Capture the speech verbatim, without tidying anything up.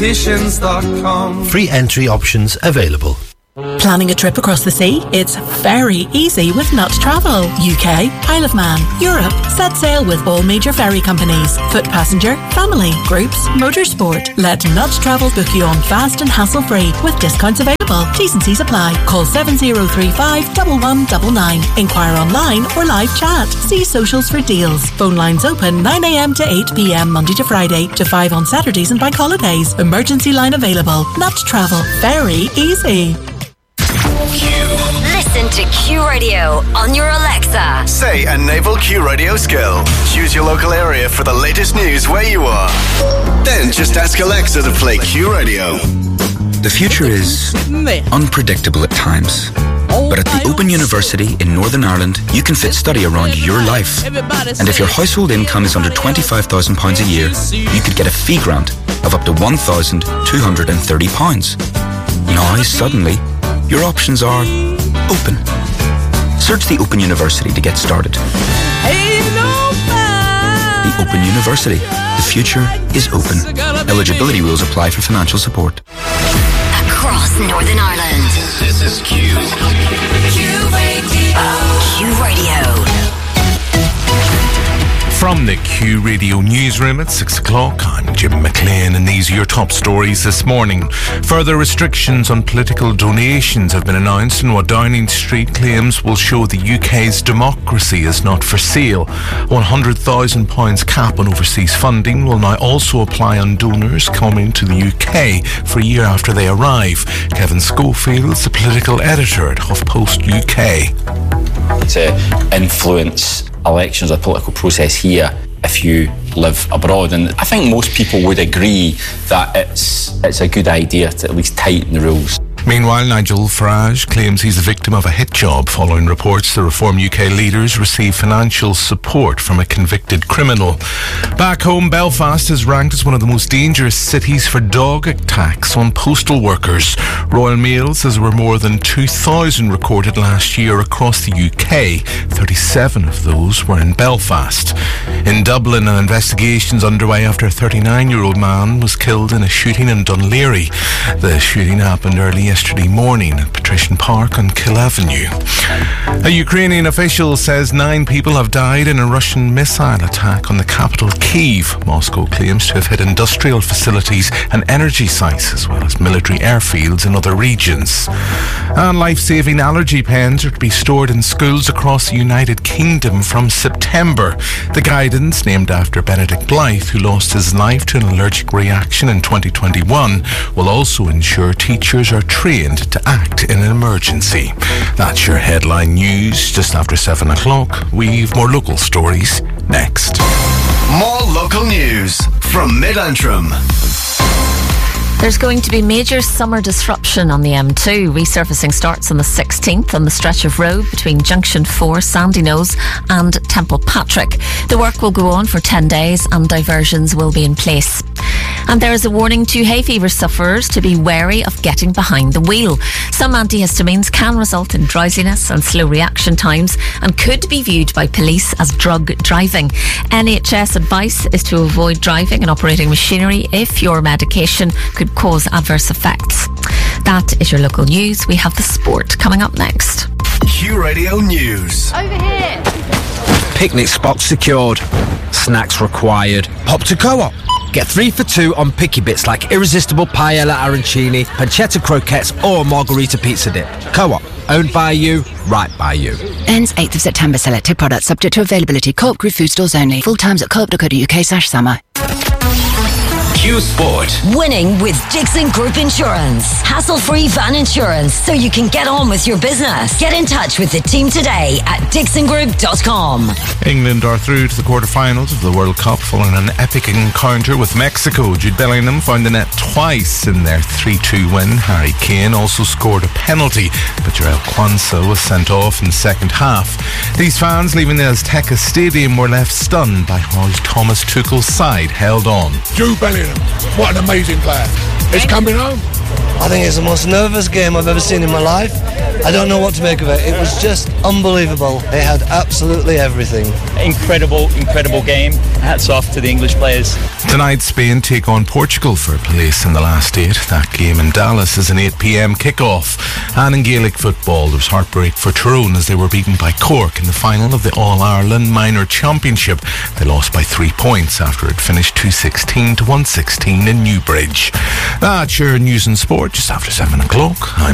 Free entry options available. Planning a trip across the sea? It's very easy with Nut Travel. U K, Isle of Man, Europe. Set sail with all major ferry companies. Foot passenger, family, groups, motorsport. Let Nut Travel book you on fast and hassle-free with discounts available. T's and C's apply. Call seven zero three five, one one nine nine. Inquire online or live chat. See socials for deals. Phone lines open nine a m to eight p m Monday to Friday to five on Saturdays and bank holidays. Emergency line available. Nut Travel. Very easy. Listen to Q Radio on your Alexa. Say a naval Q Radio skill. Choose your local area for the latest news where you are. Then just ask Alexa to play Q Radio. The future is unpredictable at times. But at the Open University in Northern Ireland, you can fit study around your life. And if your household income is under twenty-five thousand pounds a year, you could get a fee grant of up to one thousand two hundred thirty pounds. Now, suddenly, your options are open. Search the Open University to get started. The Open University. The future is open. Eligibility rules apply for financial support. Across Northern Ireland. This is Q. Q Radio. Q Radio. From the Q Radio newsroom at six o'clock, I'm Jim McLean, and these are your top stories this morning. Further restrictions on political donations have been announced in what Downing Street claims will show the U K's democracy is not for sale. one hundred thousand pounds cap on overseas funding will now also apply on donors coming to the U K for a year after they arrive. Kevin Schofield is the political editor at HuffPost U K. To influence elections or the political process here if you live abroad, and I think most people would agree that it's it's a good idea to at least tighten the rules. Meanwhile, Nigel Farage claims he's a victim of a hit job following reports the Reform U K leaders receive financial support from a convicted criminal. Back home, Belfast is ranked as one of the most dangerous cities for dog attacks on postal workers. Royal Mail says there were more than two thousand recorded last year across the U K. thirty-seven of those were in Belfast. In Dublin, an investigation's underway after a thirty-nine-year-old man was killed in a shooting in Dunleary. The shooting happened early yesterday morning at Patrician Park on Kill Avenue. A Ukrainian official says nine people have died in a Russian missile attack on the capital Kyiv. Moscow claims to have hit industrial facilities and energy sites as well as military airfields in other regions. And life-saving allergy pens are to be stored in schools across the United Kingdom from September. The guidance, named after Benedict Blythe, who lost his life to an allergic reaction in twenty twenty-one, will also ensure teachers are trained to act in an emergency. That's your headline news. Just after seven o'clock, we've more local stories next. More local news from Mid-Antrim. There's going to be major summer disruption on the M two. Resurfacing starts on the sixteenth on the stretch of road between Junction four, Sandyknowes and Temple Patrick. The work will go on for ten days and diversions will be in place. And there is a warning to hay fever sufferers to be wary of getting behind the wheel. Some antihistamines can result in drowsiness and slow reaction times and could be viewed by police as drug driving. N H S advice is to avoid driving and operating machinery if your medication could cause adverse effects. That is your local news. We have the sport coming up next. Q Radio News. Over here. Picnic spots secured. Snacks required. Pop to Co-op. Get three for two on picky bits like irresistible paella arancini, pancetta croquettes or margarita pizza dip. Co-op. Owned by you, right by you. Ends eighth of September. Selected products subject to availability. Co-op Group food stores only. Full times at co op dot co dot uk slash summer. Q Sport. Winning with Dixon Group Insurance. Hassle-free van insurance so you can get on with your business. Get in touch with the team today at dixon group dot com. England are through to the quarter-finals of the World Cup following an epic encounter with Mexico. Jude Bellingham found the net twice in their three two win. Harry Kane also scored a penalty, but Jarell Quansah was sent off in the second half. These fans leaving the Azteca Stadium were left stunned by how Thomas Tuchel's side held on. Jude Bellingham, what an amazing player. It's coming home. I think it's the most nervous game I've ever seen in my life. I don't know what to make of it. It was just unbelievable. They had absolutely everything. Incredible, incredible game. Hats off to the English players. Tonight, Spain take on Portugal for a place in the last eight. That game in Dallas is an eight p.m. kick-off. And in Gaelic football, there was heartbreak for Tyrone as they were beaten by Cork in the final of the All-Ireland Minor Championship. They lost by three points after it finished two sixteen to one sixteen in Newbridge. That's your news and sport just after seven o'clock. I'm